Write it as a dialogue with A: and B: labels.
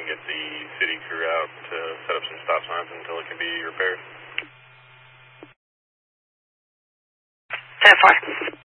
A: and get the city crew out to set up some stop signs until it can be repaired.
B: 10-4.